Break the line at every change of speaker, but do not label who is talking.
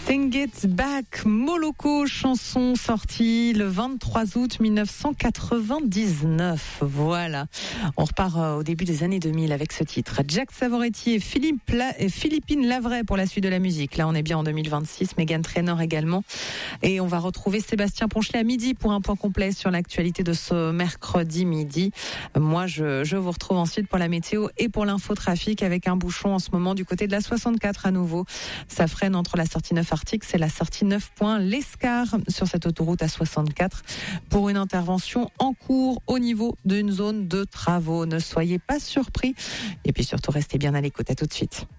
Sing It Back, Moloko, chanson sortie le 23 août 1999. Voilà. On repart au début des années 2000 avec ce titre. Jack Savoretti et Philippine Lavray pour la suite de la musique. Là, on est bien en 2026. Meghan Trainor également. Et on va retrouver Sébastien Ponchelet à midi pour un point complet sur l'actualité de ce mercredi midi. Moi, je vous retrouve ensuite pour la météo et pour l'infotrafic avec un bouchon en ce moment du côté de la 64 à nouveau. Ça freine entre la sortie 9 Arctique, c'est la sortie 9 l'Escar sur cette autoroute A64 pour une intervention en cours au niveau d'une zone de travaux. Ne soyez pas surpris et puis surtout restez bien à l'écoute. À tout de suite.